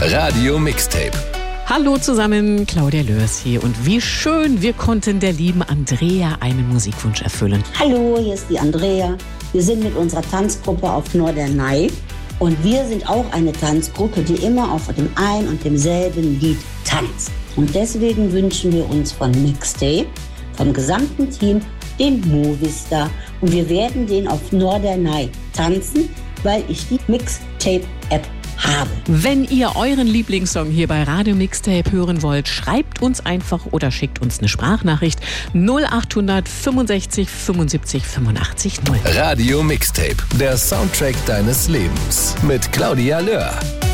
Radio Mixtape. Hallo zusammen, Claudia Lörs hier und wie schön, wir konnten der lieben Andrea einen Musikwunsch erfüllen. Hallo, hier ist die Andrea. Wir sind mit unserer Tanzgruppe auf Norderney und wir sind auch eine Tanzgruppe, die immer auf dem ein und demselben Lied tanzt. Und deswegen wünschen wir uns von Mixtape, vom gesamten Team, den Movistar. Und wir werden den auf Norderney tanzen, weil ich die Mixtape-App habe. Wenn ihr euren Lieblingssong hier bei Radio Mixtape hören wollt, schreibt uns einfach oder schickt uns eine Sprachnachricht 0800 65 75 85 0. Radio Mixtape, der Soundtrack deines Lebens mit Claudia Löhr.